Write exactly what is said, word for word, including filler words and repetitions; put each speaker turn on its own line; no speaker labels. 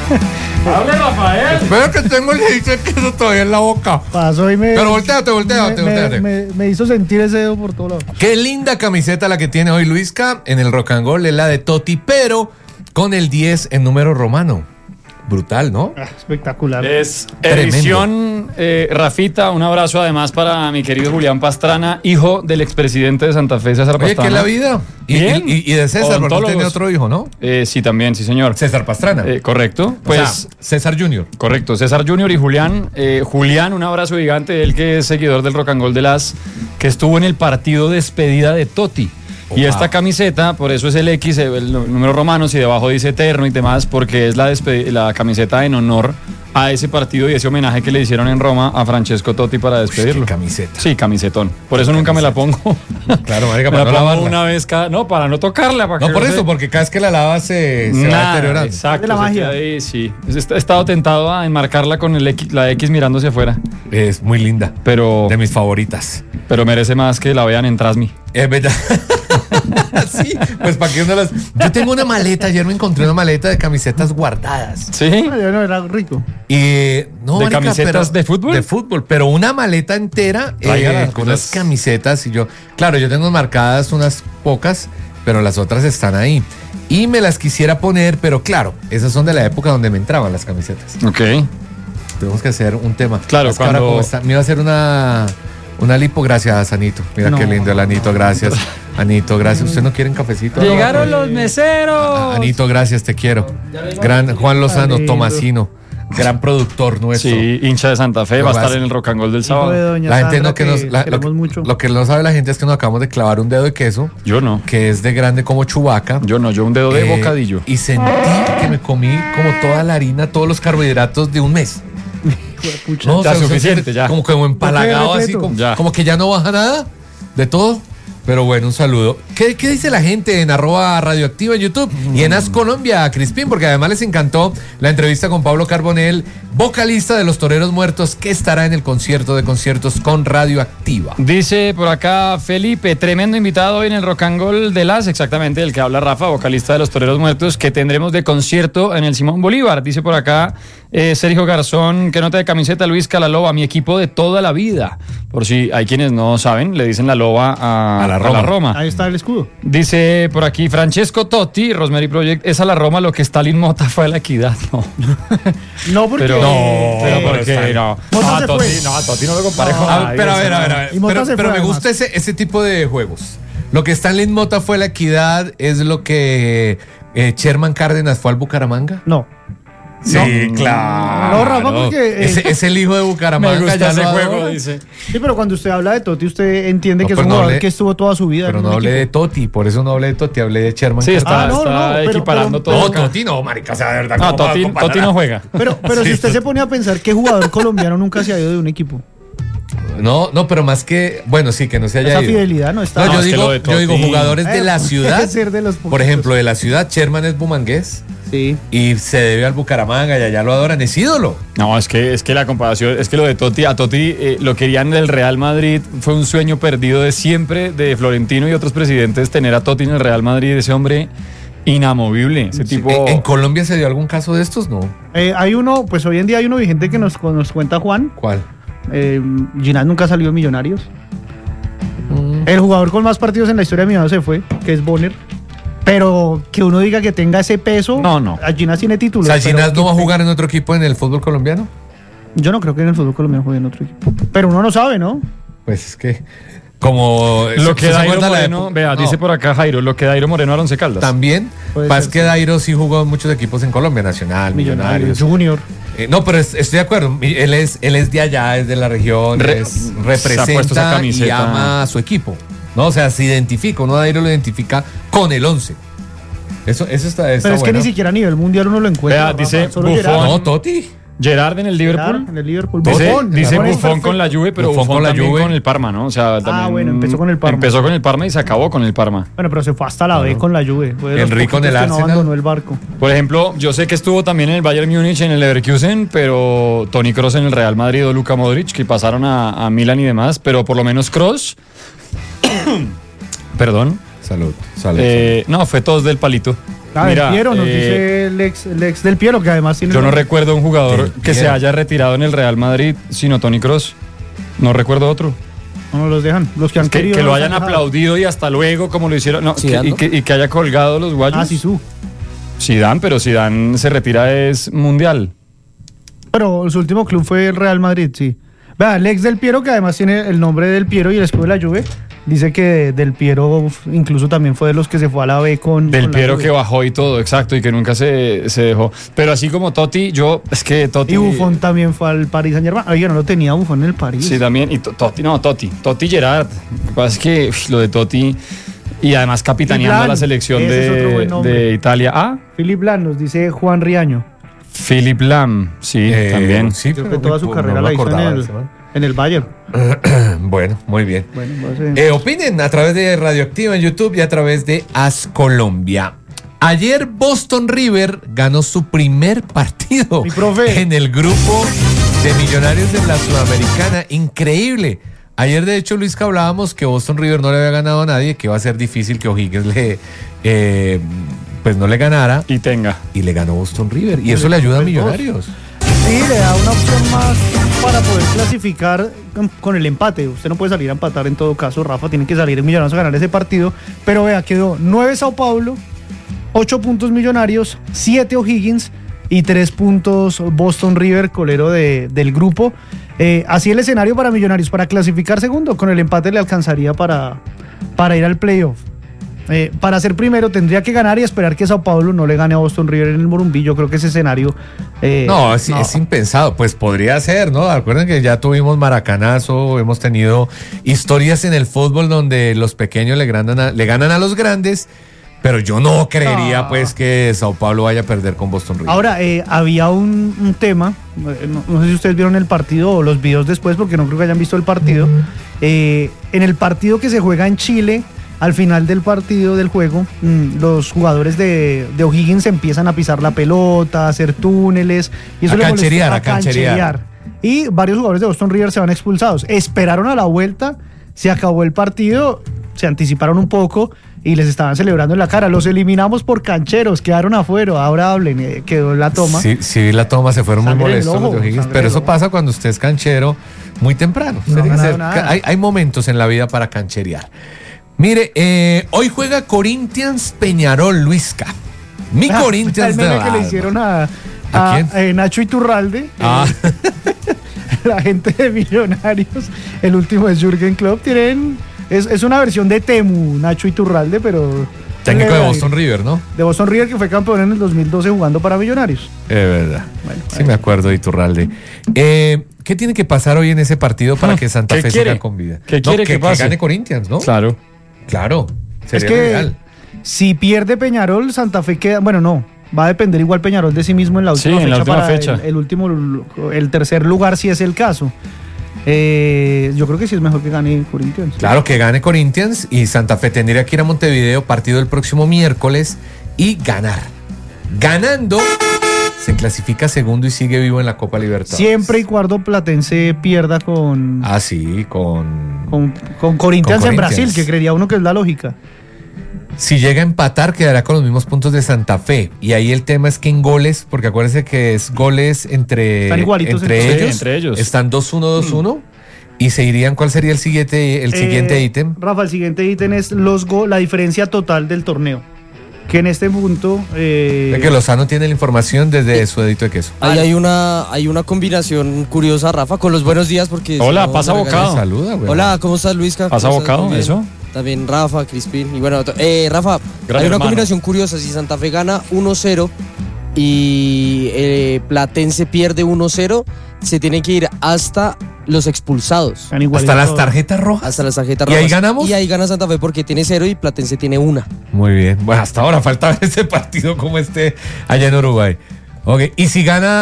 ¡Hable, Rafael!
Espero que tengo el dedito de queso todavía en la boca.
Pasó y me...
Pero volteate, volteate,
me,
volteate.
Me, me, me hizo sentir ese dedo por todos lados.
Qué linda camiseta la que tiene hoy Luisca en el Rock and Roll, es la de Totti, pero con el diez en número romano. Brutal, ¿no?
Ah, espectacular.
Es
Tremendo.
edición eh, Rafita. Un abrazo además para mi querido Julián Pastrana, hijo del expresidente de Santa Fe, César
Oye,
Pastrana.
¿qué es la vida? Y,
Bien.
y, y de César, porque
Odontólogos.
tiene otro hijo, ¿no?
Eh, sí, también, sí, señor.
César Pastrana.
Eh, correcto.
Pues,
Pues,
César Junior
correcto. César Junior y Julián. Eh, Julián, un abrazo gigante, él que es seguidor del Rock and Roll de las, que estuvo en el partido de despedida de Totti. Y
Opa.
esta camiseta, por eso es el X, el número romano, y debajo dice eterno y demás, porque es la, desped- la camiseta en honor a ese partido y ese homenaje que le hicieron en Roma a Francesco Totti para despedirlo.
Qué camiseta.
Sí, camisetón. Por eso nunca me la pongo.
Claro, marica,
Me
para
la
no
pongo
lavarla.
una vez cada... No, para no tocarla. Para
No,
que
por
no
eso,
se-
porque cada vez que la lavas se, se va
Nada,
deteriorando.
exacto.
De la
se
magia.
queda ahí, sí. He he estado tentado a enmarcarla con el X, la X mirando hacia afuera,
Es muy linda.
pero,
De mis favoritas.
pero merece más que la vean en Trasmi.
Es verdad. Sí, pues para que uno las. Yo tengo una maleta, ayer me encontré una maleta de camisetas guardadas.
¿Sí?
Ay, no, era rico.
Y no,
¿De
marica,
camisetas
pero-
de fútbol?
De fútbol, pero una maleta entera eh,
Tráigala,
con
las-
unas camisetas y yo, claro, yo tengo marcadas unas pocas, pero las otras están ahí. Y me las quisiera poner, pero claro, esas son de la época donde me entraban las camisetas.
Ok.
Tenemos que hacer un tema.
Claro,
Es que ahora
cuando-
como está- me iba a hacer una una lipo, gracias, Anito. Mira
No.
qué lindo el Anito, gracias. Anito, gracias. ¿Usted no quiere un cafecito?
Llegaron
No,
los meseros.
Ah, Anito, gracias, te quiero. Gran Juan Lozano,
lindo.
Tomasino, gran productor nuestro.
Sí, hincha de Santa Fe,
Lo
va a
vas-
estar en el Rock and Roll del
Hijo de
sábado.
doña
La gente
Sandra,
no que nos la- lo,
queremos
que,
mucho.
lo que no sabe la gente es que nos acabamos de clavar un dedo de queso
Yo no.
que es de grande como Chewbacca.
Yo no, yo un dedo de
Eh,
bocadillo.
Y sentí que me comí como toda la harina, todos los carbohidratos de un mes.
Pucha.
No,
Ya, suficiente, ya.
Como, como empalagado
Porque
así,
repleto.
como,
Ya.
como que ya no baja nada de todo. Pero bueno, un saludo. ¿Qué, qué dice la gente en arroba radioactiva en YouTube y en As Colombia, Crispín? Porque además les encantó la entrevista con Pablo Carbonell, vocalista de Los Toreros Muertos, que estará en el concierto de conciertos con Radioactiva.
Dice por acá Felipe, tremendo invitado hoy en el Rock and Roll de las, exactamente el que habla Rafa, vocalista de Los Toreros Muertos, que tendremos de concierto en el Simón Bolívar. Dice por acá eh, Sergio Garzón, que nota de camiseta Luis Calaloba, mi equipo de toda la vida. Por si hay quienes no saben, le dicen la loba a,
A la Roma.
Roma.
Ahí está el escudo.
Dice por aquí Francesco Totti, Rosemary Project, es a la Roma lo que Stalin Mota fue a la Equidad. No,
No, porque...
pero,
No,
pero
pero
¿por qué?
Stalin.
No,
Mota
no,
se
Totti,
fue.
no, Totti no lo compare
No.
con
Ah,
nadie,
pero a
o
ver,
sea,
a ver, a ver.
Y Mota
Pero,
se
pero
fue,
me
además.
gusta ese, ese tipo de juegos. Lo que Stanley Mota fue a la Equidad es lo que eh, Sherman Cárdenas fue al Bucaramanga.
No.
Sí, claro.
No, Rafa, porque, eh,
Ese es el hijo de Bucaramanga.
Me gusta
ya
ese
lo
juego,
adora.
dice.
Sí, pero cuando usted habla de Totti, usted entiende
No,
que es
pero
un
no
jugador
hablé-
que estuvo toda su vida
Pero
en
no
un
hablé de
equipo.
Totti, por eso no hablé de Totti, hablé de Sherman
Sí,
Cárdenas.
está,
Ah, no,
está
no, pero-
equiparando
pero-
todo.
No, Totti no, marica, o sea, de verdad.
No,
¿cómo va a
Totti,
comparar?
Totti no juega.
Pero, pero
Sí,
si usted
Totti.
se pone a pensar qué jugador colombiano nunca se ha ido de un equipo.
No, no, pero más que, bueno, sí, que no se haya
Esa
ido.
fidelidad no está.
No,
No,
yo
es que
digo,
lo de
yo digo
Totti-
jugadores de
Eh,
la
puede
ciudad.
ser de los
Por
poquitos.
ejemplo, de la ciudad, Sherman es bumangués
Sí.
y se debe al Bucaramanga y allá lo adoran, es ídolo.
No, es que, es que la comparación, es que lo de Totti, a Totti eh, lo querían del Real Madrid, fue un sueño perdido de siempre, de Florentino y otros presidentes, tener a Totti en el Real Madrid, ese hombre inamovible, ese tipo...
¿En, en Colombia se dio algún caso de estos? No.
Eh, hay uno, pues hoy en día hay uno vigente que nos, nos cuenta Juan.
¿Cuál?
Eh, Ginás nunca salió en Millonarios.
Mm.
El jugador con más partidos en la historia de Millonarios se fue, que es Bonner. Pero que uno diga que tenga ese peso.
No, no.
A Ginás tiene
O
títulos.
sea,
pero
Ginás
que
no va a
te-
jugar en otro equipo en el fútbol colombiano.
Yo no creo que en el fútbol colombiano juegue en otro equipo. Pero uno no sabe, ¿no?
Pues es que, como.
Lo
¿se-
que
se
Dairo
acuerda la
Moreno,
época?
vea,
No,
dice por acá Jairo, lo que Dairo Moreno a Once Caldas.
También,
Puede
pasa
ser,
que
sí.
Dairo sí jugó en muchos equipos en Colombia, Nacional, Millonarios.
Junior.
Eh, no, pero es- estoy de acuerdo. Mi- Él es, él es de allá, es de la región,
Re-
es-
se ha puesto esa
representa y
camiseta.
ama a su equipo. ¿No? O sea, se identifica, uno Dairo lo identifica con el once. Eso, eso está, está
Pero es que
bueno.
ni siquiera a nivel mundial uno lo encuentra.
Vea,
Rafa.
dice
Solo
Buffon.
Gerard.
No, Totti.
Gerard en el Liverpool.
Gerard en el Liverpool.
Dice,
Buffon,
dice
Buffon es
Buffon con la Juve, pero
Buffon
Buffon
con la
también
Juve.
con el Parma, ¿no? O sea, también
bueno, empezó con el Parma.
Empezó con el Parma y se acabó con el Parma.
Bueno, pero se fue hasta la B con la Juve. Fue de los
Enrico en
poquitos
el
que no
Arsenal.
abandonó el barco.
Por ejemplo, yo sé que estuvo también en el Bayern Múnich, en el Leverkusen, pero Toni Kroos en el Real Madrid o Luka Modric, que pasaron a, a Milan y demás, pero por lo menos Kroos, perdón,
Salud, salud.
eh, no, fue todos del palito.
Ah,
Mira,
del Piero, nos
eh,
dice el ex, el ex del Piero, que además tiene...
Yo no
el-
recuerdo un jugador
Del
que se
Piero.
haya retirado en el Real Madrid sino Toni Kroos. No recuerdo otro.
No nos los dejan. Los que han
Que,
querido...
que lo
los
hayan
han dejado.
aplaudido y hasta luego, como lo hicieron. No,
Sí,
que- y,
dando.
que, y que haya colgado los guayos.
Ah, Zizou.
Zidane, pero Zidane se retira es mundial.
Pero su último club fue el Real Madrid, sí. Vea, el ex del Piero, que además tiene el nombre del Piero y el escudo de la Juve, dice que del Piero uf, incluso también fue de los que se fue a la B con...
Del
con la
Piero
Juve.
que bajó y todo, exacto, y que nunca se, se dejó. Pero así como Totti, yo, es que Totti...
Y Buffon también fue al Paris Saint Germain. Oye, no lo tenía Buffon en el París.
Sí, también. Y To- Totti, no, Totti. Totti Gerard. Lo que pasa es que uf, lo de Totti y además capitaneando
Y
a la
Blanc,
selección
ese es otro buen
de,
nombre.
de Italia. Ah,
Philip Blanc nos dice Juan Riaño.
Philip Lam, sí,
Eh,
también.
Sí,
Creo
pero
que toda
no
su
me-
carrera
no me
la hizo en
acordaba de
el,
ese man.
en el Bayern.
Bueno, muy bien.
Bueno, va a ser-
Eh, opinen a través de Radioactiva en YouTube y a través de As Colombia. Ayer Boston River ganó su primer partido
Mi profe.
en el grupo de Millonarios de la Sudamericana. Increíble. Ayer, de hecho, Luis, que hablábamos que Boston River no le había ganado a nadie, que iba a ser difícil que O'Higgins le, eh, pues no le ganara.
Y tenga.
Y le ganó Boston River. Y eso le ayuda a Millonarios.
Sí, le da una opción más para poder clasificar con- con el empate. Usted no puede salir a empatar en todo caso, Rafa. Tiene que salir en Millonarios a ganar ese partido. Pero vea, quedó nueve Sao Paulo, ocho puntos Millonarios, siete O'Higgins y tres puntos Boston River, colero de- del grupo. Eh, así el escenario para Millonarios, para clasificar segundo. Con el empate le alcanzaría para, para ir al playoff. Eh, para ser primero tendría que ganar y esperar que Sao Paulo no le gane a Boston River en el Morumbí. Yo creo que ese escenario... eh,
No, es, es impensado. Pues podría ser, ¿no? Recuerden que ya tuvimos maracanazo, hemos tenido historias en el fútbol donde los pequeños le ganan a, le ganan a los grandes, pero yo no creería,
No.
pues, que Sao Paulo vaya a perder con Boston River.
Ahora, eh, había un, un tema, eh, no, no sé si ustedes vieron el partido o los videos después, porque no creo que hayan visto el partido. Eh, en el partido que se juega en Chile, al final del partido del juego, mm, los jugadores de, de O'Higgins empiezan a pisar la pelota, a hacer túneles. Y eso
A
le molestó-
cancherear, a cancherear.
Y varios jugadores de Boston River se van expulsados. Esperaron a la vuelta, se acabó el partido, se anticiparon un poco y les estaban celebrando en la cara. Los eliminamos por cancheros, quedaron afuera. Ahora hablen, eh, quedó la toma.
Sí, sí, la toma, se fueron muy
Sangre en el
molestos los
ojo,
de O'Higgins,
sangre
pero
en el
eso
ojo.
pasa cuando usted es canchero muy temprano.
No
Tiene
ha
que
ganado
ser-
nada.
hay, hay momentos en la vida para cancherear. Mire, eh, hoy juega Corinthians Peñarol, Luisca. Mi
Ah,
Corinthians
el
de
meme
la
que le
alma.
hicieron a,
¿A
a,
quién?
eh, Nacho Iturralde,
Ah.
eh, la gente de Millonarios. El último es Jürgen Klopp. Tienen, es, es una versión de Temu, Nacho Iturralde, pero...
Técnico de
le-
Boston River, ¿no?
De Boston River, que fue campeón en el dos mil doce jugando para Millonarios.
Es verdad.
Bueno,
Sí me acuerdo de Iturralde. Eh, ¿Qué tiene que pasar hoy en ese partido para
Ah,
que Santa
¿qué
Fe
quiere?
siga con vida?
¿Qué
No,
quiere que pase?
gane Corinthians, ¿no?
Claro.
Claro.
Es
Sería
que
lo ideal.
si pierde Peñarol, Santa Fe queda... Bueno, no. Va a depender igual Peñarol de sí mismo en la
Sí,
última
en la
fecha.
última
para
fecha.
El, el último, el tercer lugar, si es el caso. Eh, yo creo que sí es mejor que gane Corinthians.
Claro, que gane Corinthians y Santa Fe tendría que ir a Montevideo, partido el próximo miércoles, y ganar. Ganando, se clasifica segundo y sigue vivo en la Copa Libertadores.
Siempre y cuando Platense pierda con,
Ah, sí, con...
con, con Corinthians
con
en
Corinthians.
Brasil, que creería uno que es la lógica.
Si llega a empatar, quedará con los mismos puntos de Santa Fe. Y ahí el tema es que en goles, porque acuérdense que es goles entre,
Están igualitos
entre,
entre-
ellos,
Sí, entre ellos.
Están dos uno, dos uno. Y se irían, ¿cuál sería el siguiente el siguiente
Eh,
ítem?
Rafa, el siguiente ítem es los go- la diferencia total del torneo. Que en este punto... eh,
Es que Lozano tiene la información desde su dedito de queso.
Ahí hay una, hay una combinación curiosa, Rafa, con los buenos días porque...
Hola,
si no,
pasa
me
bocado.
regañas.
Saluda, güey.
Hola, ¿cómo estás, Luisca?
¿Pasa
¿Cómo estás?
bocado,
Muy bien.
eso?
También Rafa, Crispín. Y bueno, eh, Rafa,
Gracias,
hay una
hermano.
combinación curiosa. Si Santa Fe gana uno cero y eh, Platense pierde uno cero, se tiene que ir hasta los expulsados.
están igualitos
Hasta las
todos.
tarjetas rojas.
Hasta las tarjetas
¿Y ahí
rojas.
ganamos?
Y ahí gana Santa Fe porque tiene cero y Platense tiene una.
Muy bien. Bueno, hasta ahora falta ver ese partido como esté allá en Uruguay. Ok, y si gana